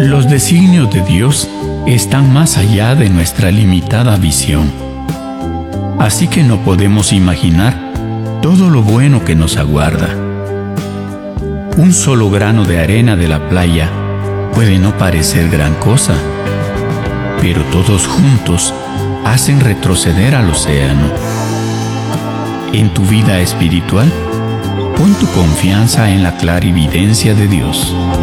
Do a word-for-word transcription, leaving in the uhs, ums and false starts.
Los designios de Dios están más allá de nuestra limitada visión. Así que no podemos imaginar todo lo bueno que nos aguarda. Un solo grano de arena de la playa puede no parecer gran cosa, pero todos juntos hacen retroceder al océano. En tu vida espiritual, pon tu confianza en la clarividencia de Dios.